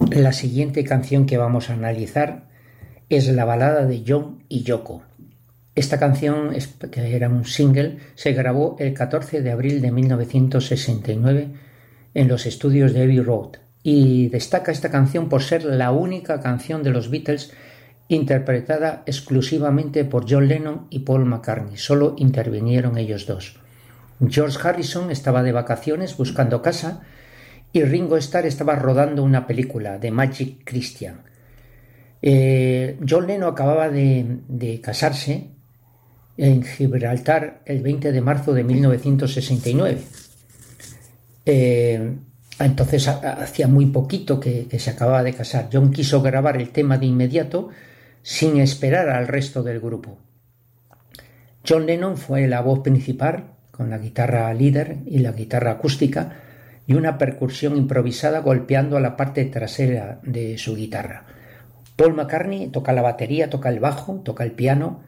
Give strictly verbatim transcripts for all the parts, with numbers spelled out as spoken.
La siguiente canción que vamos a analizar es la balada de John y Yoko. Esta canción, que era un single, se grabó el catorce de abril de mil novecientos sesenta y nueve en los estudios de Abbey Road, y destaca esta canción por ser la única canción de los Beatles interpretada exclusivamente por John Lennon y Paul McCartney. Solo intervinieron ellos dos. George Harrison estaba de vacaciones buscando casa y Ringo Starr estaba rodando una película, The Magic Christian. Eh, John Lennon acababa de, de casarse en Gibraltar el veinte de marzo de mil novecientos sesenta y nueve. Eh, entonces hacía muy poquito que, que se acababa de casar. John quiso grabar el tema de inmediato sin esperar al resto del grupo. John Lennon fue la voz principal con la guitarra líder y la guitarra acústica y una percusión improvisada golpeando a la parte trasera de su guitarra. Paul McCartney toca la batería, toca el bajo, toca el piano,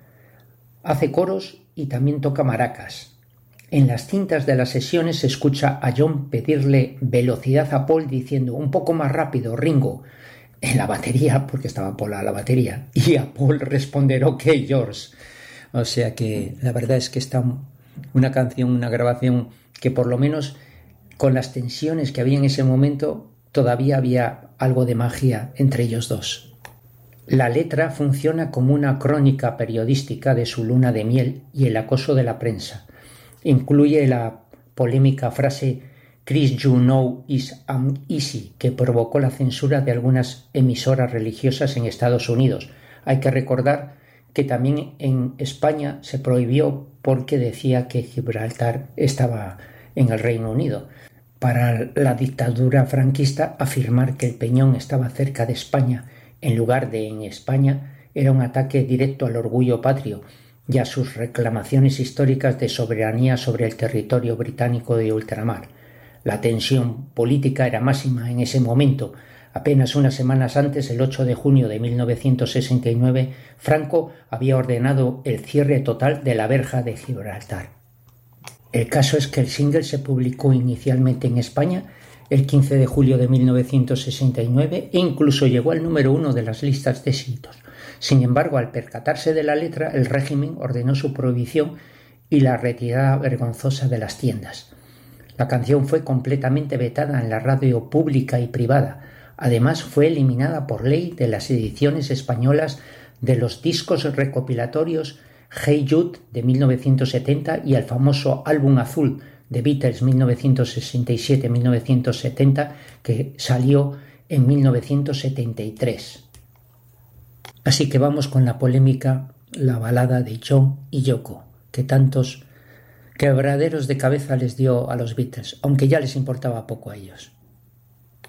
hace coros y también toca maracas. En las cintas de las sesiones se escucha a John pedirle velocidad a Paul diciendo un poco más rápido, Ringo, en la batería, porque estaba Paul a la batería, y a Paul responder ok, George. O sea que la verdad es que está una canción, una grabación que por lo menos con las tensiones que había en ese momento todavía había algo de magia entre ellos dos. La letra funciona como una crónica periodística de su luna de miel y el acoso de la prensa. Incluye la polémica frase "Chris, you know is uneasy", que provocó la censura de algunas emisoras religiosas en Estados Unidos. Hay que recordar que también en España se prohibió porque decía que Gibraltar estaba en el Reino Unido. Para la dictadura franquista, afirmar que el Peñón estaba cerca de España en lugar de en España era un ataque directo al orgullo patrio y a sus reclamaciones históricas de soberanía sobre el territorio británico de ultramar. La tensión política era máxima en ese momento. Apenas unas semanas antes, el ocho de junio de mil novecientos sesenta y nueve, Franco había ordenado el cierre total de la verja de Gibraltar. El caso es que el single se publicó inicialmente en España el quince de julio de mil novecientos sesenta y nueve e incluso llegó al número uno de las listas de éxitos. Sin embargo, al percatarse de la letra, el régimen ordenó su prohibición y la retirada vergonzosa de las tiendas. La canción fue completamente vetada en la radio pública y privada. Además, fue eliminada por ley de las ediciones españolas de los discos recopilatorios Hey Jude de mil novecientos setenta y el famoso álbum azul de Beatles mil novecientos sesenta y siete a mil novecientos setenta, que salió en mil novecientos setenta y tres. Así que vamos con la polémica, la balada de John y Yoko, que tantos quebraderos de cabeza les dio a los Beatles, aunque ya les importaba poco a ellos.